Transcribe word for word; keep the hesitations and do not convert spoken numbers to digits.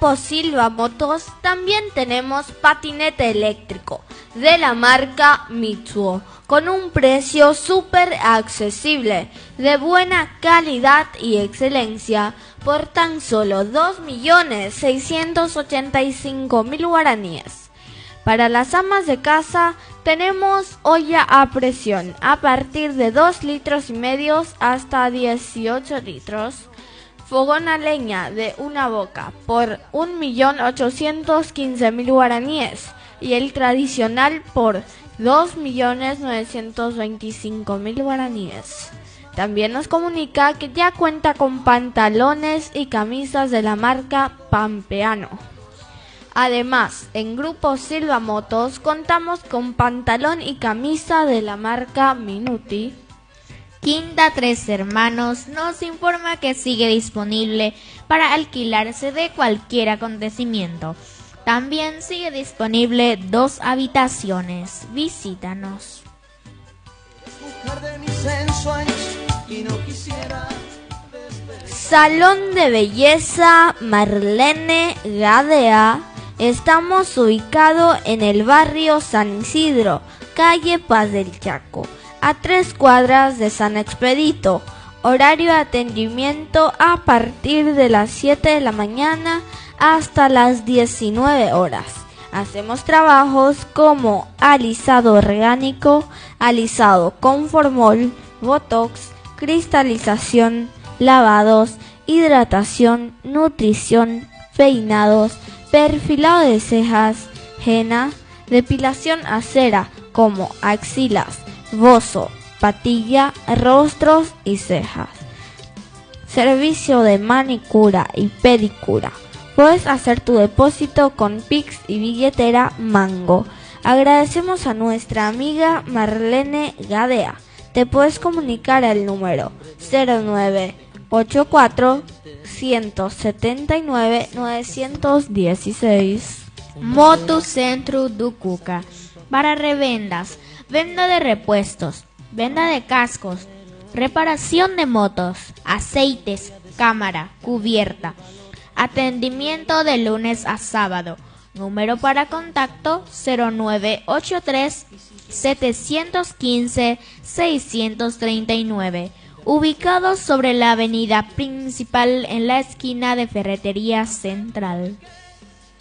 Grupo Silva Motos también tenemos patinete eléctrico de la marca Mitsuo con un precio súper accesible, de buena calidad y excelencia, por tan solo dos millones seiscientos ochenta y cinco mil guaraníes. Para las amas de casa tenemos olla a presión a partir de dos litros y medio hasta dieciocho litros, fogón a leña de una boca por un millón ochocientos quince mil guaraníes y el tradicional por dos millones novecientos veinticinco mil guaraníes. También nos comunica que ya cuenta con pantalones y camisas de la marca Pampeano. Además, en Grupo Silva Motos contamos con pantalón y camisa de la marca Minuti. Quinta Tres Hermanos nos informa que sigue disponible para alquilarse de cualquier acontecimiento. También sigue disponible dos habitaciones. Visítanos. Salón de Belleza Marlene Gadea. Estamos ubicados en el barrio San Isidro, calle Paz del Chaco, a tres cuadras de San Expedito. Horario de atendimiento a partir de las siete de la mañana hasta las diecinueve horas. Hacemos trabajos como alisado orgánico, alisado con formol, botox, cristalización, lavados, hidratación, nutrición, peinados, perfilado de cejas, henna, depilación a cera como axilas, bozo, patilla, rostros y cejas. Servicio de manicura y pedicura. Puedes hacer tu depósito con Pix y billetera Mango. Agradecemos a nuestra amiga Marlene Gadea. Te puedes comunicar al número cero nueve ocho cuatro, uno siete nueve, nueve uno seis. Motocentro do Cuca. Para revendas, venta de repuestos, venta de cascos, reparación de motos, aceites, cámara, cubierta. Atendimiento de lunes a sábado. Número para contacto cero nueve ocho tres, siete uno cinco, seis tres nueve. Ubicados sobre la avenida principal en la esquina de Ferretería Central.